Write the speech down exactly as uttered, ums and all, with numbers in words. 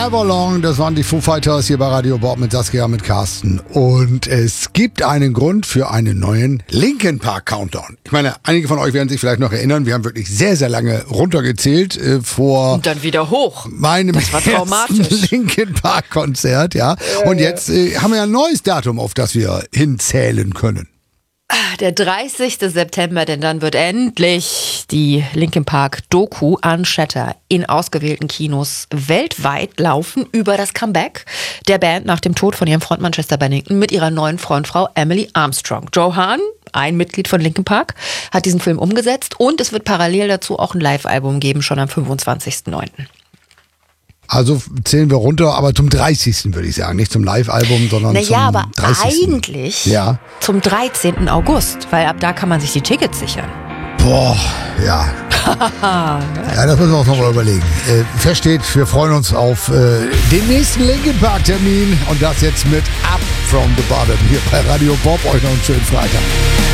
Everlong, das waren die Foo Fighters hier bei Radio Bob mit Saskia, mit Carsten. Und es gibt einen Grund für einen neuen Linkin Park Countdown. Ich meine, einige von euch werden sich vielleicht noch erinnern, wir haben wirklich sehr, sehr lange runtergezählt äh, vor... Und dann wieder hoch. Meinem das war traumatisch. ersten Linkin Park Konzert, ja. Äh. Und jetzt äh, haben wir ein neues Datum, auf das wir hinzählen können. Der dreißigsten September, denn dann wird endlich die Linkin Park Doku Unshatter in ausgewählten Kinos weltweit laufen über das Comeback der Band nach dem Tod von ihrem Frontmann Chester Bennington mit ihrer neuen Frontfrau Emily Armstrong. Joe Hahn, ein Mitglied von Linkin Park, hat diesen Film umgesetzt und es wird parallel dazu auch ein Live-Album geben, schon am fünfundzwanzigsten neunten Also zählen wir runter, aber zum dreißigsten würde ich sagen. Nicht zum Live-Album, sondern naja, zum aber dreißigsten eigentlich ja. zum dreizehnten August, weil ab da kann man sich die Tickets sichern. Boah, ja. Ja, das müssen wir uns noch mal überlegen. Äh, fest steht, wir freuen uns auf äh, den nächsten Linkin Park Termin und das jetzt mit Up from the Bottom hier bei Radio Bob. Euch noch einen schönen Freitag.